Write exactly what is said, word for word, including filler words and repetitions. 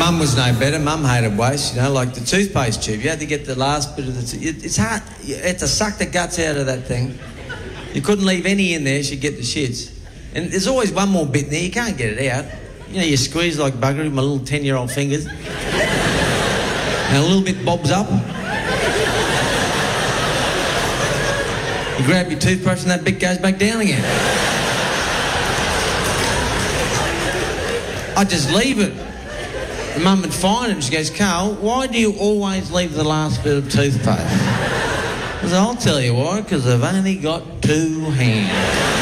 Mum was no better. Mum hated waste, you know, like the toothpaste tube. You had to get the last bit of the... T it, it's hard. You had to suck the guts out of that thing. You couldn't leave any in there, she'd get the shits. And there's always one more bit in there, you can't get it out. You know, you squeeze like bugger with my little ten-year-old fingers. And a little bit bobs up. You grab your toothbrush and that bit goes back down again. I just leave it. And Mum would find it and she goes, Carl, why do you always leave the last bit of toothpaste? I said, I'll tell you why, because I've only got two hands.